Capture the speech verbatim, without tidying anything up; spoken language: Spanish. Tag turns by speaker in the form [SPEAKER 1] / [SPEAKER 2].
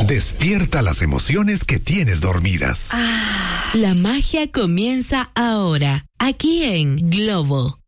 [SPEAKER 1] Despierta las emociones que tienes dormidas.
[SPEAKER 2] La magia comienza ahora, aquí en Globo.